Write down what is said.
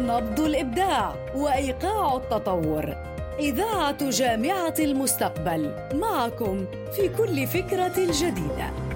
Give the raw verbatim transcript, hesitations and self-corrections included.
نبض الإبداع وإيقاع التطور. إذاعة جامعة المستقبل، معكم في كل فكرة جديدة.